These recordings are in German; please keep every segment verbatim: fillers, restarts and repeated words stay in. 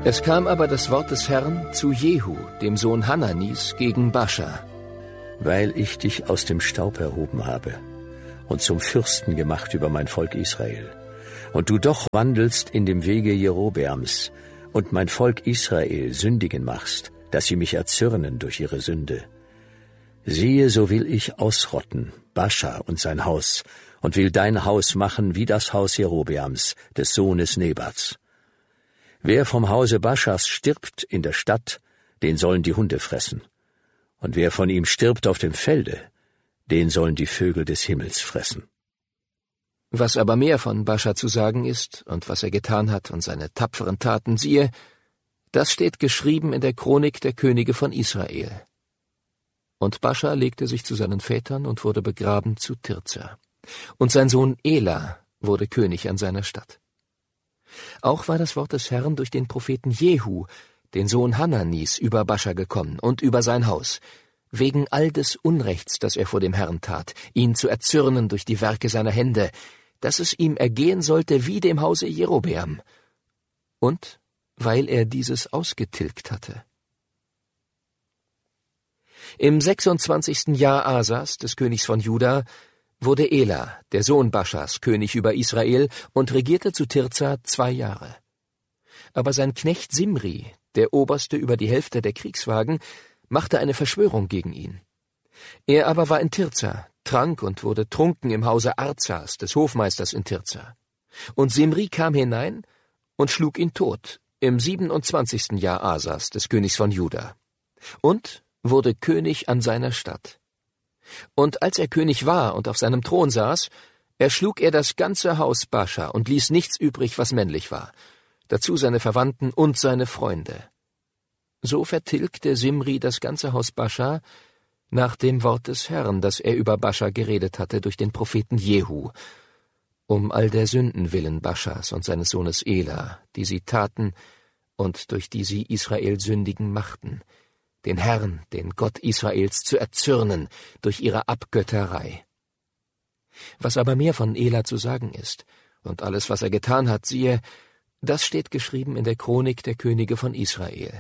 Es kam aber das Wort des Herrn zu Jehu, dem Sohn Hananis, gegen Bascha. Weil ich dich aus dem Staub erhoben habe und zum Fürsten gemacht über mein Volk Israel, und du doch wandelst in dem Wege Jerobeams und mein Volk Israel sündigen machst, dass sie mich erzürnen durch ihre Sünde. Siehe, so will ich ausrotten Bascha und sein Haus und will dein Haus machen wie das Haus Jerobeams, des Sohnes Nebats. Wer vom Hause Baschas stirbt in der Stadt, den sollen die Hunde fressen. Und wer von ihm stirbt auf dem Felde, den sollen die Vögel des Himmels fressen. Was aber mehr von Bascha zu sagen ist und was er getan hat und seine tapferen Taten, siehe, das steht geschrieben in der Chronik der Könige von Israel. Und Bascha legte sich zu seinen Vätern und wurde begraben zu Tirza. Und sein Sohn Ela wurde König an seiner Stadt. Auch war das Wort des Herrn durch den Propheten Jehu, den Sohn Hananis, über Bascha gekommen und über sein Haus, wegen all des Unrechts, das er vor dem Herrn tat, ihn zu erzürnen durch die Werke seiner Hände, dass es ihm ergehen sollte wie dem Hause Jerobeam, und weil er dieses ausgetilgt hatte. Im sechsundzwanzigsten Jahr Asas, des Königs von Juda, wurde Ela, der Sohn Baschas, König über Israel und regierte zu Tirza zwei Jahre. Aber sein Knecht Simri, der Oberste über die Hälfte der Kriegswagen, machte eine Verschwörung gegen ihn. Er aber war in Tirza, trank und wurde trunken im Hause Arzas, des Hofmeisters in Tirza. Und Simri kam hinein und schlug ihn tot, im siebenundzwanzigsten Jahr Asas, des Königs von Juda, und wurde König an seiner Stadt. Und als er König war und auf seinem Thron saß, erschlug er das ganze Haus Bascha und ließ nichts übrig, was männlich war, dazu seine Verwandten und seine Freunde. So vertilgte Simri das ganze Haus Bascha nach dem Wort des Herrn, das er über Bascha geredet hatte durch den Propheten Jehu, um all der Sünden willen Baschas und seines Sohnes Ela, die sie taten und durch die sie Israel sündigen machten, den Herrn, den Gott Israels, zu erzürnen durch ihre Abgötterei. Was aber mehr von Ela zu sagen ist, und alles, was er getan hat, siehe, das steht geschrieben in der Chronik der Könige von Israel.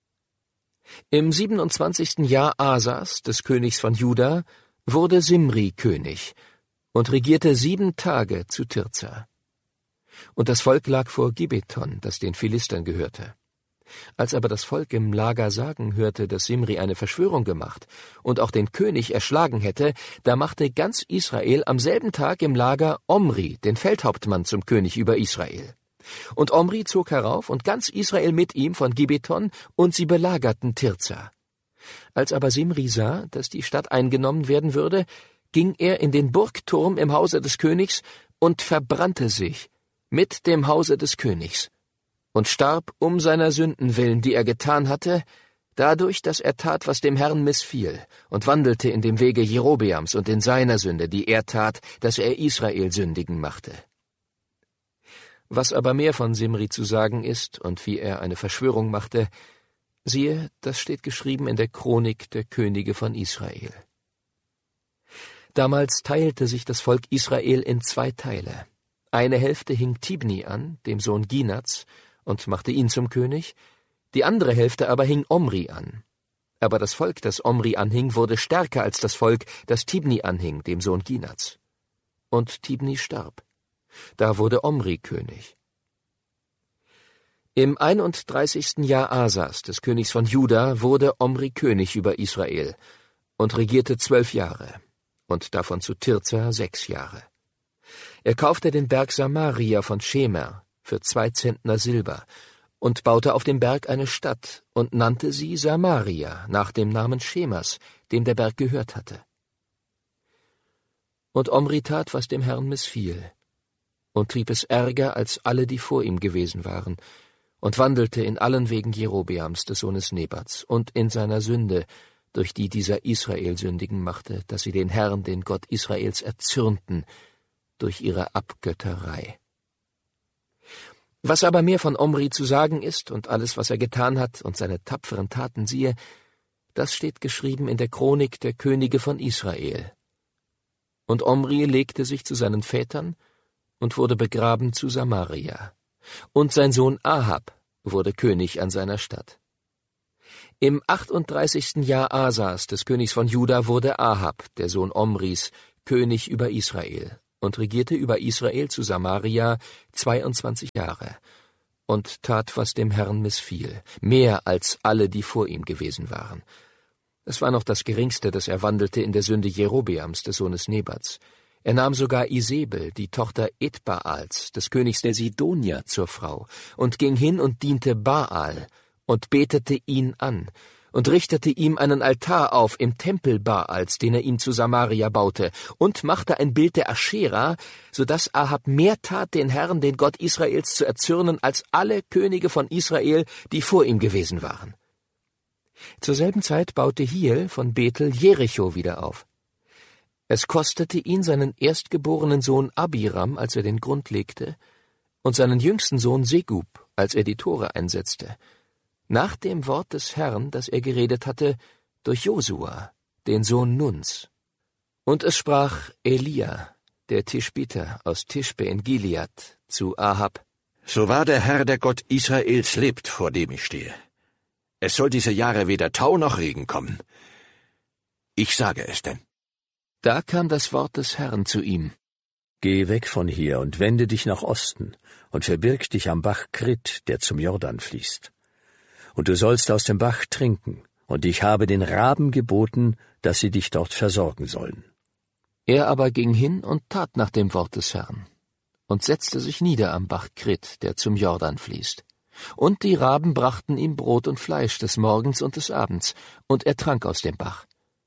Im siebenundzwanzigsten Jahr Asas, des Königs von Juda, wurde Simri König und regierte sieben Tage zu Tirza. Und das Volk lag vor Gibeton, das den Philistern gehörte. Als aber das Volk im Lager sagen hörte, dass Simri eine Verschwörung gemacht und auch den König erschlagen hätte, da machte ganz Israel am selben Tag im Lager Omri, den Feldhauptmann, zum König über Israel. Und Omri zog herauf und ganz Israel mit ihm von Gibeton, und sie belagerten Tirza. Als aber Simri sah, dass die Stadt eingenommen werden würde, ging er in den Burgturm im Hause des Königs und verbrannte sich mit dem Hause des Königs und starb um seiner Sünden willen, die er getan hatte, dadurch, dass er tat, was dem Herrn missfiel, und wandelte in dem Wege Jerobeams und in seiner Sünde, die er tat, dass er Israel sündigen machte. Was aber mehr von Simri zu sagen ist und wie er eine Verschwörung machte, siehe, das steht geschrieben in der Chronik der Könige von Israel. Damals teilte sich das Volk Israel in zwei Teile. Eine Hälfte hing Tibni an, dem Sohn Ginats, und machte ihn zum König, die andere Hälfte aber hing Omri an. Aber das Volk, das Omri anhing, wurde stärker als das Volk, das Tibni anhing, dem Sohn Ginats. Und Tibni starb. Da wurde Omri König. Im einunddreißigsten Jahr Asas, des Königs von Juda, wurde Omri König über Israel und regierte zwölf Jahre, und davon zu Tirza sechs Jahre. Er kaufte den Berg Samaria von Schemer für zwei Zentner Silber und baute auf dem Berg eine Stadt und nannte sie Samaria nach dem Namen Schemers, dem der Berg gehört hatte. Und Omri tat, was dem Herrn missfiel, und trieb es ärger als alle, die vor ihm gewesen waren, und wandelte in allen Wegen Jerobeams, des Sohnes Nebats, und in seiner Sünde, durch die dieser Israel sündigen machte, dass sie den Herrn, den Gott Israels, erzürnten durch ihre Abgötterei. Was aber mehr von Omri zu sagen ist und alles, was er getan hat und seine tapferen Taten, siehe, das steht geschrieben in der Chronik der Könige von Israel. Und Omri legte sich zu seinen Vätern und wurde begraben zu Samaria. Und sein Sohn Ahab wurde König an seiner Statt. Im achtunddreißigsten Jahr Asas, des Königs von Juda, wurde Ahab, der Sohn Omris, König über Israel und regierte über Israel zu Samaria zweiundzwanzig Jahre und tat, was dem Herrn missfiel, mehr als alle, die vor ihm gewesen waren. Es war noch das Geringste, dass er wandelte in der Sünde Jerobeams, des Sohnes Nebats. Er nahm sogar Isebel, die Tochter Ethbaals, des Königs der Sidonier, zur Frau und ging hin und diente Baal und betete ihn an und richtete ihm einen Altar auf im Tempel Baals, den er ihm zu Samaria baute, und machte ein Bild der Aschera, so dass Ahab mehr tat, den Herrn, den Gott Israels, zu erzürnen, als alle Könige von Israel, die vor ihm gewesen waren. Zur selben Zeit baute Hiel von Bethel Jericho wieder auf. Es kostete ihn seinen erstgeborenen Sohn Abiram, als er den Grund legte, und seinen jüngsten Sohn Segub, als er die Tore einsetzte, nach dem Wort des Herrn, das er geredet hatte, durch Josua, den Sohn Nuns. Und es sprach Elia, der Tischbiter aus Tischbe in Gilead, zu Ahab: So wahr der Herr, der Gott Israels, lebt, vor dem ich stehe. Es soll diese Jahre weder Tau noch Regen kommen. Ich sage es denn. Da kam das Wort des Herrn zu ihm: Geh weg von hier und wende dich nach Osten und verbirg dich am Bach Krit, der zum Jordan fließt. Und du sollst aus dem Bach trinken, und ich habe den Raben geboten, dass sie dich dort versorgen sollen. Er aber ging hin und tat nach dem Wort des Herrn und setzte sich nieder am Bach Krit, der zum Jordan fließt. Und die Raben brachten ihm Brot und Fleisch des Morgens und des Abends, und er trank aus dem Bach.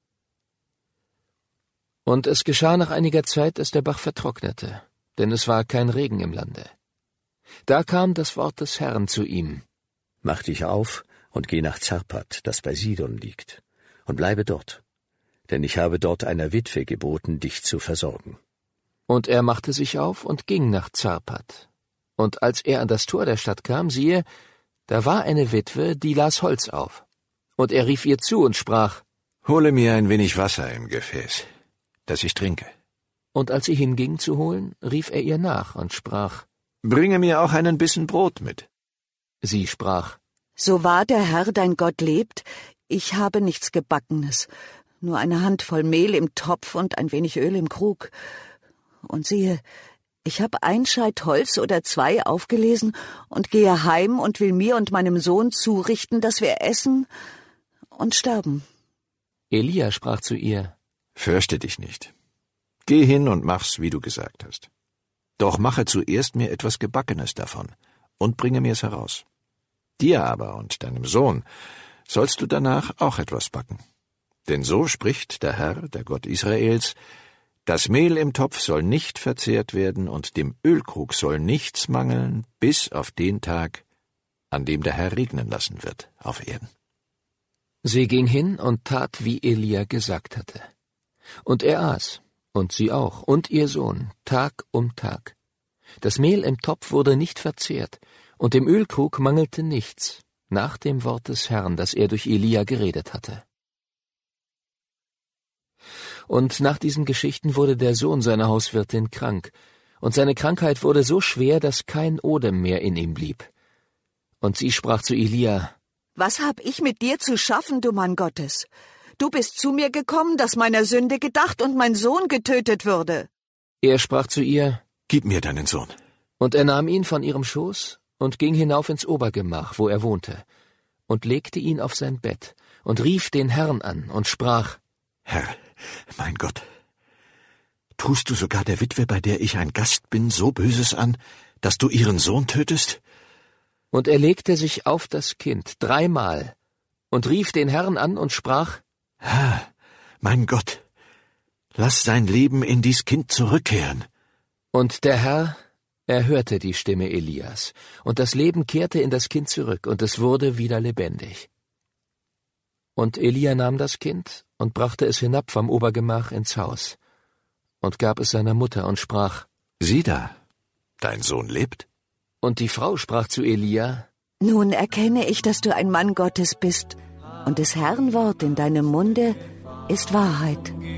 Und es geschah nach einiger Zeit, dass der Bach vertrocknete, denn es war kein Regen im Lande. Da kam das Wort des Herrn zu ihm: Mach dich auf und geh nach Zarpat, das bei Sidon liegt, und bleibe dort, denn ich habe dort einer Witwe geboten, dich zu versorgen. Und er machte sich auf und ging nach Zarpat. Und als er an das Tor der Stadt kam, siehe, da war eine Witwe, die las Holz auf. Und er rief ihr zu und sprach: Hole mir ein wenig Wasser im Gefäß, dass ich trinke. Und als sie hinging zu holen, rief er ihr nach und sprach: Bringe mir auch einen Bissen Brot mit. Sie sprach: So wahr der Herr, dein Gott, lebt, ich habe nichts Gebackenes, nur eine Handvoll Mehl im Topf und ein wenig Öl im Krug. Und siehe, ich habe ein Scheit Holz oder zwei aufgelesen und gehe heim und will mir und meinem Sohn zurichten, dass wir essen und sterben. Elia sprach zu ihr: Fürchte dich nicht. Geh hin und mach's, wie du gesagt hast. Doch mache zuerst mir etwas Gebackenes davon und bringe mir's heraus. Dir aber und deinem Sohn sollst du danach auch etwas backen. Denn so spricht der Herr, der Gott Israels: Das Mehl im Topf soll nicht verzehrt werden und dem Ölkrug soll nichts mangeln, bis auf den Tag, an dem der Herr regnen lassen wird auf Erden. Sie ging hin und tat, wie Elia gesagt hatte. Und er aß, und sie auch, und ihr Sohn, Tag um Tag. Das Mehl im Topf wurde nicht verzehrt, und dem Ölkrug mangelte nichts, nach dem Wort des Herrn, das er durch Elia geredet hatte. Und nach diesen Geschichten wurde der Sohn seiner Hauswirtin krank, und seine Krankheit wurde so schwer, dass kein Odem mehr in ihm blieb. Und sie sprach zu Elia: Was hab ich mit dir zu schaffen, du Mann Gottes? Du bist zu mir gekommen, dass meiner Sünde gedacht und mein Sohn getötet würde. Er sprach zu ihr: Gib mir deinen Sohn. Und er nahm ihn von ihrem Schoß und ging hinauf ins Obergemach, wo er wohnte, und legte ihn auf sein Bett und rief den Herrn an und sprach: Herr, mein Gott, tust du sogar der Witwe, bei der ich ein Gast bin, so Böses an, dass du ihren Sohn tötest? Und er legte sich auf das Kind dreimal und rief den Herrn an und sprach: Herr, mein Gott, lass sein Leben in dies Kind zurückkehren. Und der Herr erhörte die Stimme Elias, und das Leben kehrte in das Kind zurück, und es wurde wieder lebendig. Und Elia nahm das Kind und brachte es hinab vom Obergemach ins Haus und gab es seiner Mutter und sprach: Sieh da, dein Sohn lebt. Und die Frau sprach zu Elia: Nun erkenne ich, dass du ein Mann Gottes bist, und des Herrn Wort in deinem Munde ist Wahrheit.